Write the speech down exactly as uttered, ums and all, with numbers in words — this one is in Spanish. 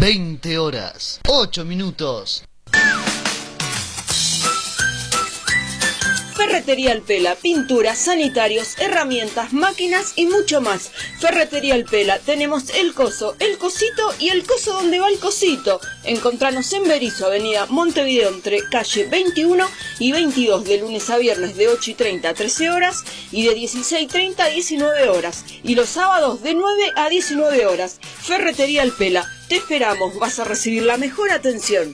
veinte horas, ocho minutos. Ferretería El Pela, pinturas, sanitarios, herramientas, máquinas y mucho más. Ferretería El Pela, tenemos el coso, el cosito y el coso donde va el cosito. Encontranos en Berisso, avenida Montevideo, entre calle veintiuno y veintidós, de lunes a viernes de ocho y treinta a trece horas y de dieciséis y treinta a diecinueve horas. Y los sábados de nueve a diecinueve horas. Ferretería El Pela, te esperamos, vas a recibir la mejor atención.